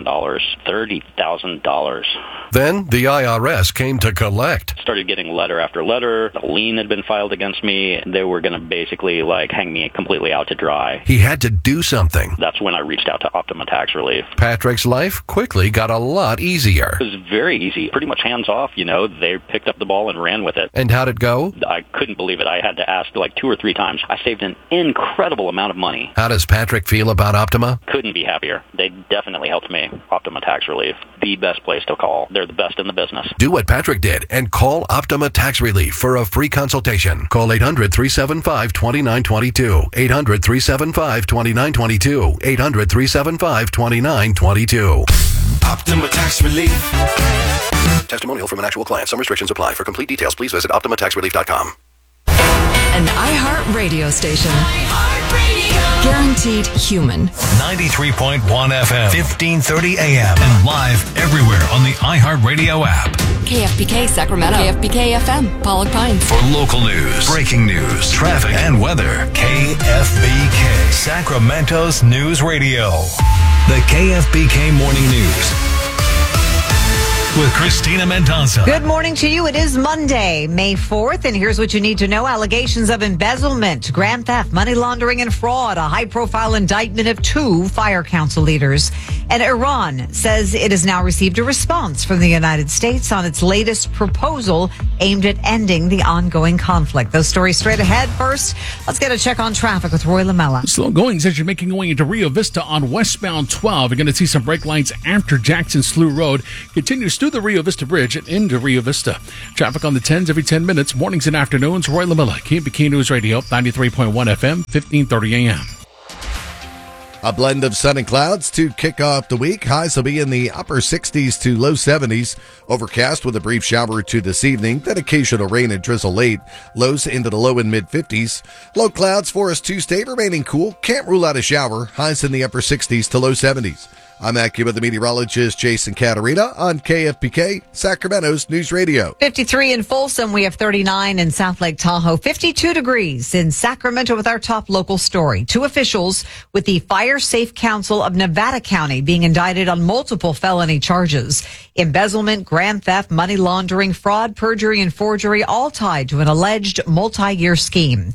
$30,000. Then the IRS came to collect. Started getting letter after letter. A lien had been filed against me. They were going to basically hang me completely out to dry. He had to do something. That's when I reached out to Optima Tax Relief. Patrick's life quickly got a lot easier. It was very easy. Pretty much hands off, They picked up the ball and ran with it. And how'd it go? I couldn't believe it. I had to ask 2 or 3 times. I saved an incredible amount of money. How does Patrick feel about Optima? Couldn't be happier. They definitely helped me. Optima Tax Relief. The best place to call. They're the best in the business. Do what Patrick did and call Optima Tax Relief for a free consultation. Call 800-375-2922. 800-375-2922. 800-375-2922. Optima Tax Relief. Testimonial from an actual client. Some restrictions apply. For complete details, please visit OptimaTaxRelief.com. An iHeart radio station. Guaranteed human. 93.1 FM, 1530 AM, and live everywhere on the iHeart Radio app. KFBK Sacramento. KFBK FM, Pollock Pines. For local news, breaking news, traffic, and weather, KFBK, Sacramento's News Radio. The KFBK Morning News. with Christina Mendoza. Good morning to you. It is Monday, May 4th, and here's what you need to know. Allegations of embezzlement, grand theft, money laundering, and fraud. A high-profile indictment of 2 Fire Council leaders. And Iran says it has now received a response from the United States on its latest proposal aimed at ending the ongoing conflict. Those stories straight ahead. First, let's get a check on traffic with Roy Lamella. Slow going as you're making your way into Rio Vista on westbound 12. You're going to see some brake lines after Jackson Slough Road. Continues through the Rio Vista Bridge and into Rio Vista. Traffic on the 10s every 10 minutes, mornings and afternoons. Roy Lamella, KBK News Radio, 93.1 FM, 1530 AM. A blend of sun and clouds to kick off the week. Highs will be in the upper 60s to low 70s. Overcast with a brief shower or two this evening. Then occasional rain and drizzle late. Lows into the low and mid 50s. Low clouds for us Tuesday, remaining cool. Can't rule out a shower. Highs in the upper 60s to low 70s. I'm AccuWeather meteorologist Jason Caterina on KFBK, Sacramento's News Radio. 53 in Folsom. We have 39 in South Lake Tahoe. 52 degrees in Sacramento with our top local story. 2 officials with the Fire Safe Council of Nevada County being indicted on multiple felony charges. Embezzlement, grand theft, money laundering, fraud, perjury, and forgery, all tied to an alleged multi-year scheme.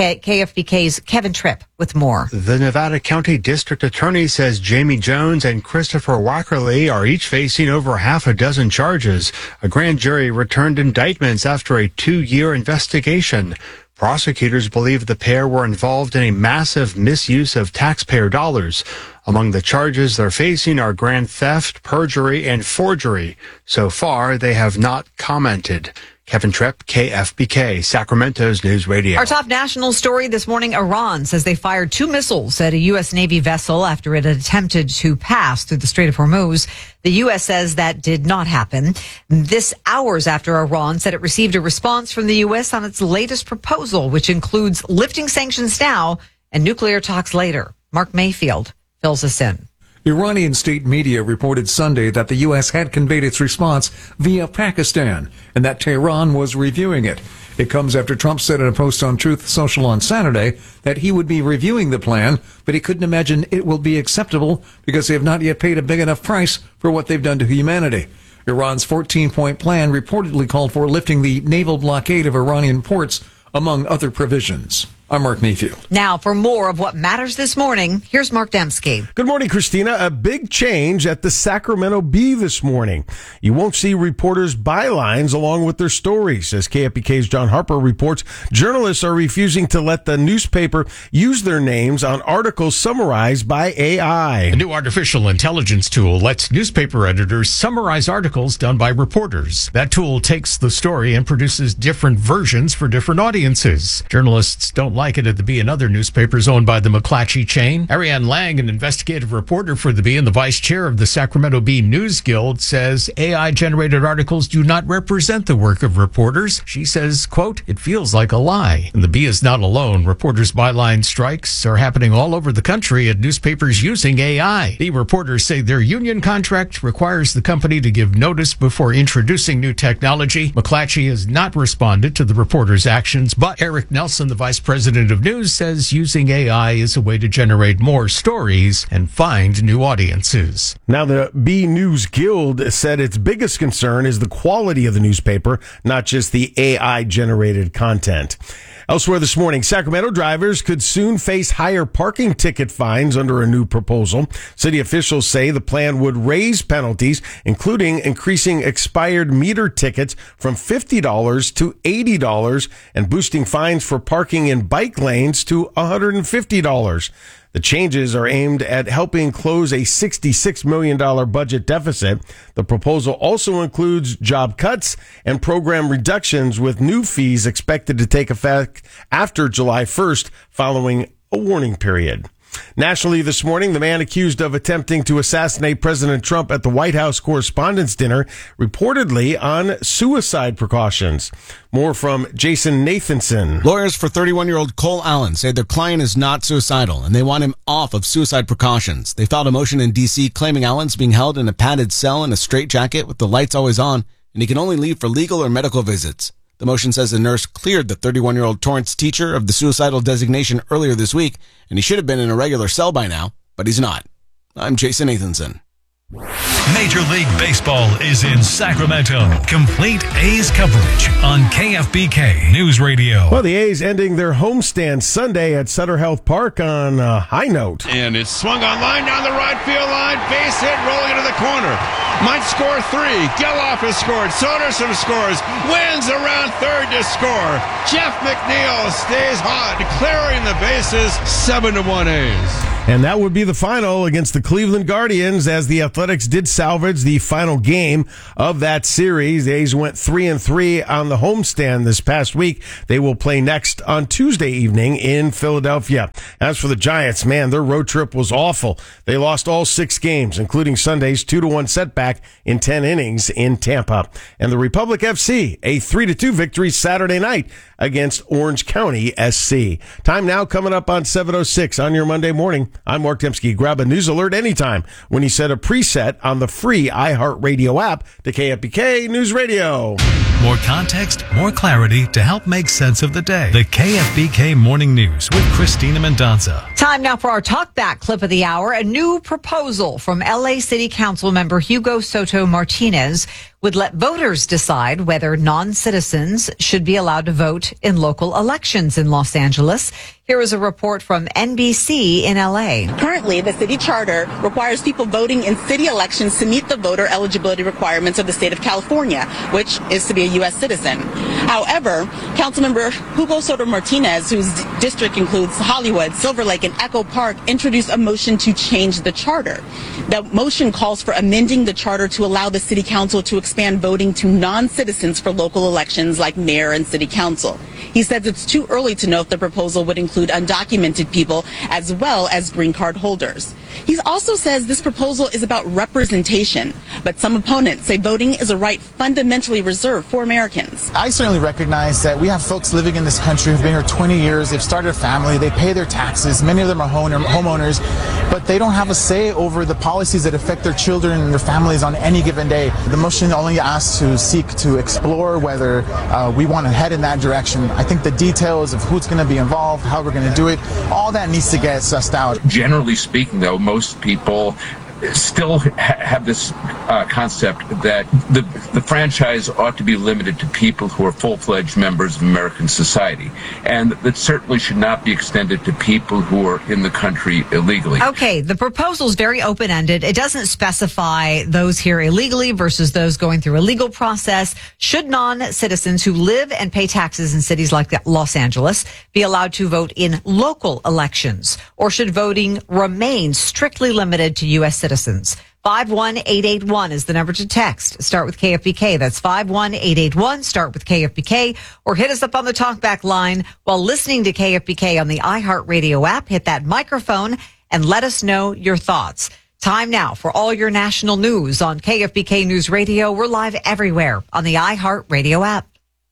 KFBK's Kevin Tripp with more. The Nevada County District Attorney says Jamie Jones and Christopher Wackerly are each facing over half a dozen charges. A grand jury returned indictments after a 2-year investigation. Prosecutors believe the pair were involved in a massive misuse of taxpayer dollars. Among the charges they're facing are grand theft, perjury, and forgery. So far, they have not commented. Kevin Tripp, KFBK, Sacramento's News Radio. Our top national story this morning, Iran says they fired 2 missiles at a U.S. Navy vessel after it attempted to pass through the Strait of Hormuz. The U.S. says that did not happen. This hours after Iran said it received a response from the U.S. on its latest proposal, which includes lifting sanctions now and nuclear talks later. Mark Mayfield fills us in. Iranian state media reported Sunday that the U.S. had conveyed its response via Pakistan and that Tehran was reviewing it. It comes after Trump said in a post on Truth Social on Saturday that he would be reviewing the plan, but he couldn't imagine it will be acceptable because they have not yet paid a big enough price for what they've done to humanity. Iran's 14-point plan reportedly called for lifting the naval blockade of Iranian ports, among other provisions. I'm Mark Mayfield. Now, for more of what matters this morning, here's Mark Dembski. Good morning, Christina. A big change at the Sacramento Bee this morning. You won't see reporters' bylines along with their stories. As KFBK's John Harper reports, journalists are refusing to let the newspaper use their names on articles summarized by AI. A new artificial intelligence tool lets newspaper editors summarize articles done by reporters. That tool takes the story and produces different versions for different audiences. Journalists don't like it at the Bee and other newspapers owned by the McClatchy chain. Ariane Lang, an investigative reporter for the Bee and the vice chair of the Sacramento Bee News Guild, says AI-generated articles do not represent the work of reporters. She says, quote, "It feels like a lie." And the Bee is not alone. Reporters' byline strikes are happening all over the country at newspapers using AI. The reporters say their union contract requires the company to give notice before introducing new technology. McClatchy has not responded to the reporters' actions, but Eric Nelson, the vice president of news, says using AI is a way to generate more stories and find new audiences. Now, the Bee News Guild said its biggest concern is the quality of the newspaper, not just the AI-generated content. Elsewhere this morning, Sacramento drivers could soon face higher parking ticket fines under a new proposal. City officials say the plan would raise penalties, including increasing expired meter tickets from $50 to $80 and boosting fines for parking in bike lanes to $150. The changes are aimed at helping close a $66 million budget deficit. The proposal also includes job cuts and program reductions, with new fees expected to take effect after July 1st, following a warning period. Nationally this morning, the man accused of attempting to assassinate President Trump at the White House Correspondents' Dinner reportedly on suicide precautions. More from Jason Nathanson. Lawyers for 31-year-old Cole Allen say their client is not suicidal and they want him off of suicide precautions. They filed a motion in D.C. claiming Allen's being held in a padded cell in a straitjacket with the lights always on, and he can only leave for legal or medical visits. The motion says the nurse cleared the 31-year-old Torrance teacher of the suicidal designation earlier this week, and he should have been in a regular cell by now, but he's not. I'm Jason Nathanson. Major League Baseball is in Sacramento. Complete A's coverage on KFBK News Radio. Well, the A's ending their homestand Sunday at Sutter Health Park on a high note. And it's swung on line down the right field line. Base hit, rolling into the corner. Might score 3. Geloff has scored. Soderstrom scores. Wins around third to score. Jeff McNeil stays hot, clearing the bases. 7-1 A's. And that would be the final against the Cleveland Guardians as the Athletics did salvage the final game of that series. The A's went 3-3 on the homestand this past week. They will play next on Tuesday evening in Philadelphia. As for the Giants, man, their road trip was awful. They lost all 6 games, including Sunday's 2-1 setback in 10 innings in Tampa. And the Republic FC, a 3-2 victory Saturday night against Orange County SC. Time now coming up on 7:06 on your Monday morning. I'm Mark Dembski. Grab a news alert anytime when you set a preset on the free iHeartRadio app to KFBK News Radio. More context, more clarity to help make sense of the day. The KFBK Morning News with Christina Mendonça. Time now for our talkback clip of the hour. A new proposal from LA City Council member Hugo Soto Martinez would let voters decide whether non-citizens should be allowed to vote in local elections in Los Angeles. Here is a report from NBC in LA. Currently, the city charter requires people voting in city elections to meet the voter eligibility requirements of the state of California, which is to be a U.S. citizen. However, Councilmember Hugo Soto Martinez, whose district includes Hollywood, Silver Lake, and Echo Park, introduced a motion to change the charter. The motion calls for amending the charter to allow the city council to expand voting to non-citizens for local elections like mayor and city council. He says it's too early to know if the proposal would include undocumented people as well as green card holders. He also says this proposal is about representation, but some opponents say voting is a right fundamentally reserved for Americans. I certainly recognize that we have folks living in this country who've been here 20 years, they've started a family, they pay their taxes, many of them are homeowners, but they don't have a say over the policies that affect their children and their families on any given day. The motion only asks to seek to explore whether we want to head in that direction. I think the details of who's going to be involved, how we're going to do it, all that needs to get sussed out. Generally speaking, though, most people still have this concept that the franchise ought to be limited to people who are full-fledged members of American society, and that certainly should not be extended to people who are in the country illegally. Okay, the proposal is very open-ended. It doesn't specify those here illegally versus those going through a legal process. Should non-citizens who live and pay taxes in cities like Los Angeles be allowed to vote in local elections, or should voting remain strictly limited to U.S. citizens? 51881 is the number to text. Start with KFBK. That's 51881. Start with KFBK, or hit us up on the talkback line while listening to KFBK on the iHeartRadio app. Hit that microphone and let us know your thoughts. Time now for all your national news on KFBK News Radio. We're live everywhere on the iHeartRadio app.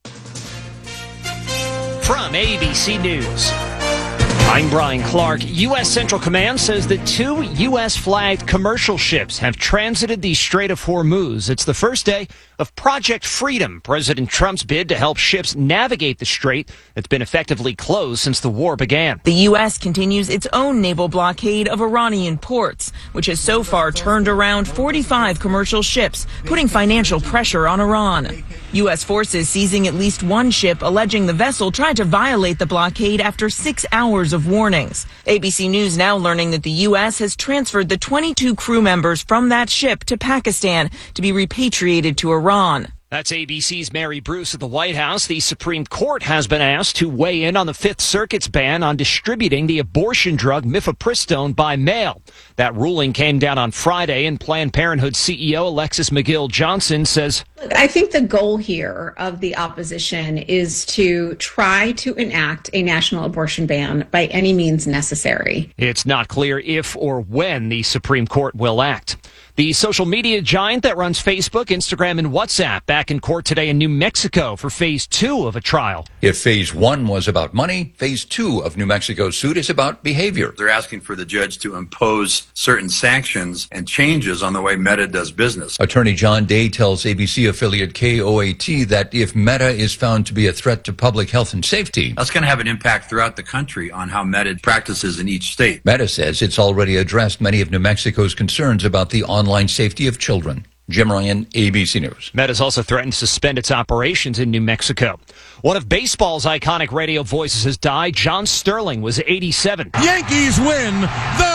From ABC News, I'm Brian Clark. U.S. Central Command says that 2 U.S.-flagged commercial ships have transited the Strait of Hormuz. It's the first day of Project Freedom, President Trump's bid to help ships navigate the strait that's been effectively closed since the war began. The U.S. continues its own naval blockade of Iranian ports, which has so far turned around 45 commercial ships, putting financial pressure on Iran. U.S. forces seizing at least one ship, alleging the vessel tried to violate the blockade after 6 hours of warnings. ABC News now learning that the U.S. has transferred the 22 crew members from that ship to Pakistan to be repatriated to Iran. That's ABC's Mary Bruce at the White House. The Supreme Court has been asked to weigh in on the Fifth Circuit's ban on distributing the abortion drug mifepristone by mail. That ruling came down on Friday, and Planned Parenthood CEO Alexis McGill Johnson says, I think the goal here of the opposition is to try to enact a national abortion ban by any means necessary. It's not clear if or when the Supreme Court will act. The social media giant that runs Facebook, Instagram, and WhatsApp back in court today in New Mexico for phase 2 of a trial. If phase 1 was about money, phase 2 of New Mexico's suit is about behavior. They're asking for the judge to impose certain sanctions and changes on the way Meta does business. Attorney John Day tells ABC affiliate KOAT that if Meta is found to be a threat to public health and safety, that's going to have an impact throughout the country on how Meta practices in each state. Meta says it's already addressed many of New Mexico's concerns about the online safety of children. Jim Ryan, ABC News. Meta's also threatened to suspend its operations in New Mexico. One of baseball's iconic radio voices has died. John Sterling was 87. Yankees win. The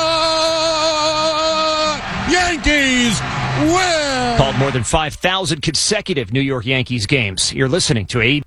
Yankees win. Called more than 5,000 consecutive New York Yankees games. You're listening to A.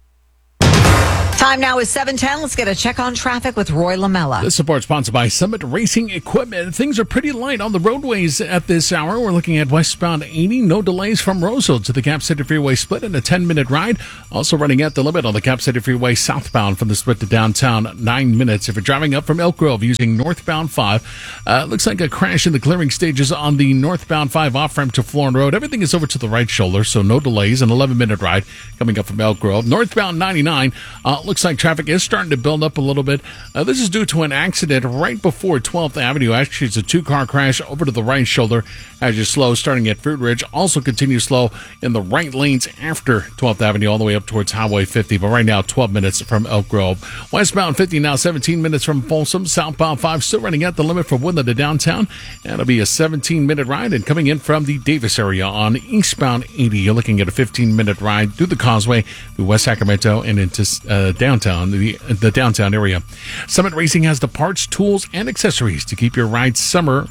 Time now is 7:10. Let's get a check on traffic with Roy Lamella. This support sponsored by Summit Racing Equipment. Things are pretty light on the roadways at this hour. We're looking at westbound 80. No delays from Roseville to the Cap City Freeway split in a 10-minute ride. Also running at the limit on the Cap City Freeway southbound from the split to downtown, 9 minutes. If you're driving up from Elk Grove using northbound 5, looks like a crash in the clearing stages on the northbound 5 off-ramp to Florin Road. Everything is over to the right shoulder, so no delays. An 11-minute ride coming up from Elk Grove. Northbound 99, looks like traffic is starting to build up a little bit. This is due to an accident right before 12th Avenue. Actually, it's a two-car crash over to the right shoulder as you slow, starting at Fruit Ridge. Also continue slow in the right lanes after 12th Avenue all the way up towards Highway 50. But right now, 12 minutes from Elk Grove. Westbound 50 now 17 minutes from Folsom. Southbound 5 still running at the limit from Woodland to downtown. And it'll be a 17-minute ride. And coming in from the Davis area on eastbound 80, you're looking at a 15-minute ride through the Causeway, through West Sacramento, and into downtown. The downtown area. Summit Racing has the parts, tools, and accessories to keep your ride summer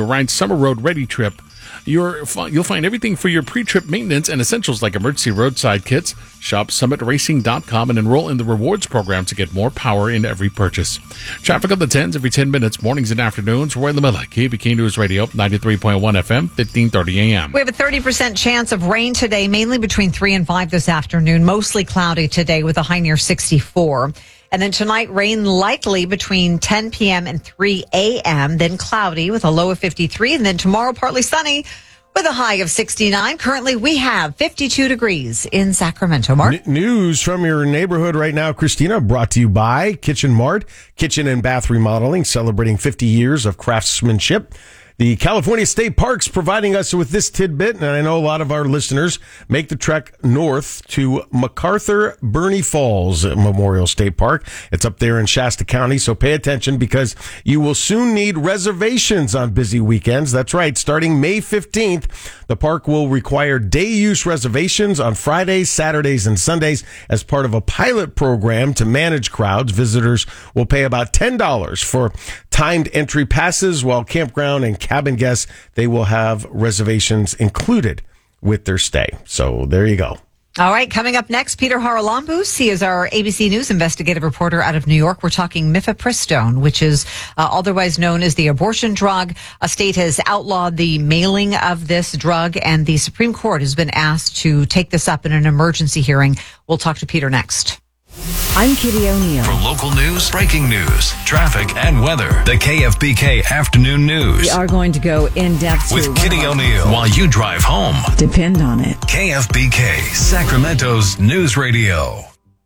road ready trip. You'll find everything for your pre-trip maintenance and essentials like emergency roadside kits. Shop summitracing.com and enroll in the rewards program to get more power in every purchase. Traffic on the 10s every 10 minutes, mornings and afternoons. Roy Lamella, KBK News Radio, 93.1 FM, 1530 AM. We have a 30% chance of rain today, mainly between 3 and 5 this afternoon. Mostly cloudy today with a high near 64. And then tonight, rain likely between 10 p.m. and 3 a.m., then cloudy with a low of 53. And then tomorrow, partly sunny with a high of 69. Currently, we have 52 degrees in Sacramento. Mark? News from your neighborhood right now, Christina, brought to you by Kitchen Mart, kitchen and bath remodeling, celebrating 50 years of craftsmanship. The California State Parks providing us with this tidbit, and I know a lot of our listeners make the trek north to MacArthur Burney Falls Memorial State Park. It's up there in Shasta County, so pay attention because you will soon need reservations on busy weekends. That's right, starting May 15th, the park will require day-use reservations on Fridays, Saturdays, and Sundays as part of a pilot program to manage crowds. Visitors will pay about $10 for timed entry passes, while campground and cabin guests, they will have reservations included with their stay. So there you go. All right, coming up next, Peter Haralambous. He is our ABC News investigative reporter out of New York. We're talking mifepristone, which is otherwise known as the abortion drug. A state has outlawed the mailing of this drug, and the Supreme Court has been asked to take this up in an emergency hearing. We'll talk to Peter next. I'm Kitty O'Neill. For local news, breaking news, traffic, and weather, the KFBK Afternoon News. We are going to go in depth with Kitty O'Neill while you drive home. Depend on it. KFBK, Sacramento's News Radio.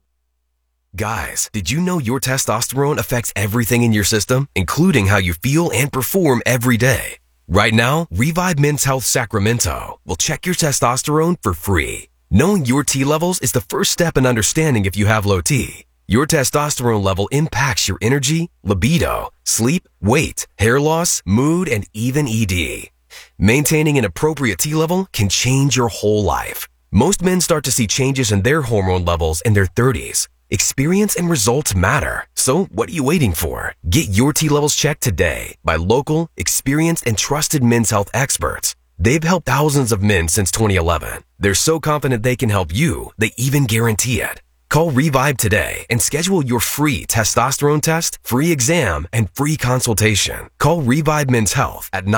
Guys, did you know your testosterone affects everything in your system, including how you feel and perform every day? Right now, Revive Men's Health Sacramento will check your testosterone for free. Knowing your T levels is the first step in understanding if you have low T. Your testosterone level impacts your energy, libido, sleep, weight, hair loss, mood, and even ED. Maintaining an appropriate T level can change your whole life. Most men start to see changes in their hormone levels in their 30s. Experience and results matter. So what are you waiting for? Get your T levels checked today by local, experienced, and trusted men's health experts. They've helped thousands of men since 2011. They're so confident they can help you, they even guarantee it. Call Revive today and schedule your free testosterone test, free exam, and free consultation. Call Revive Men's Health at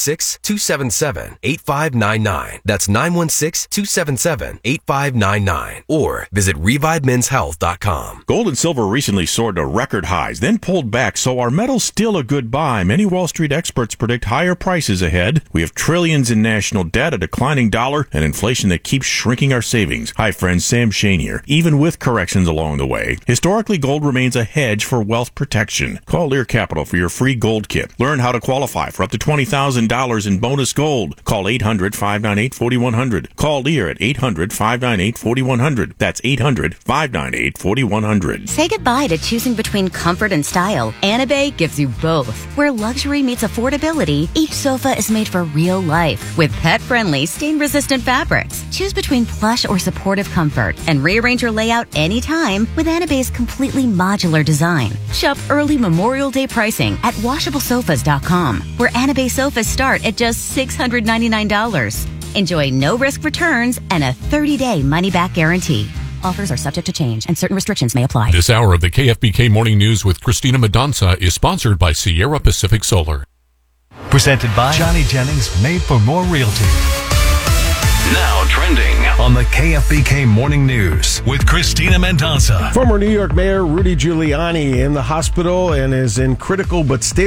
916-277-8599. That's 916-277-8599. Or visit ReviveMen'sHealth.com. Gold and silver recently soared to record highs, then pulled back, so are metals still a good buy? Many Wall Street experts predict higher prices ahead. We have trillions in national debt, a declining dollar, and inflation that keeps shrinking our savings. Hi friends, Sam Shane here. Even with corrections along the way. Historically, gold remains a hedge for wealth protection. Call Lear Capital for your free gold kit. Learn how to qualify for up to $20,000 in bonus gold. Call 800-598-4100. Call Lear at 800-598-4100. That's 800-598-4100. Say goodbye to choosing between comfort and style. Anabay gives you both. Where luxury meets affordability, each sofa is made for real life with pet-friendly, stain-resistant fabrics. Choose between plush or supportive comfort and rearrange your layout anytime with Anabay's completely modular design. Shop early Memorial Day pricing at washablesofas.com, where Anabay sofas start at just $699. Enjoy no-risk returns and a 30-day money-back guarantee. Offers are subject to change and certain restrictions may apply. This hour of the KFBK Morning News with Christina Mendonca is sponsored by Sierra Pacific Solar. Presented by Johnny Jennings, Made for More Realty. Now trending on the KFBK Morning News with Christina Mendonca. Former New York Mayor Rudy Giuliani in the hospital and is in critical but stable